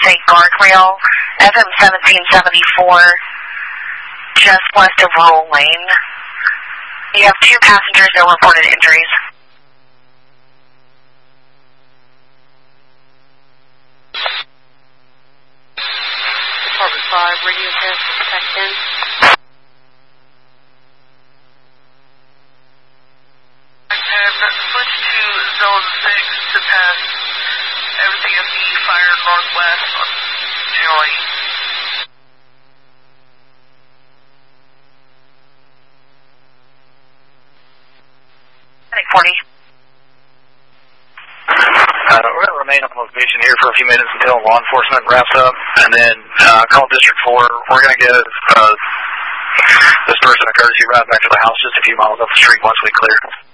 Interstate guardrail, FM 1774, just west of Rural Lane. You have 2 passengers, no reported injuries. Department 5, radio test, check in. Switch to zone 6 to pass everything at the fire northwest on generally. 40. We're going to remain on location here for a few minutes until law enforcement wraps up, and then call District 4. We're going to give this person a courtesy ride back to the house just a few miles up the street once we clear.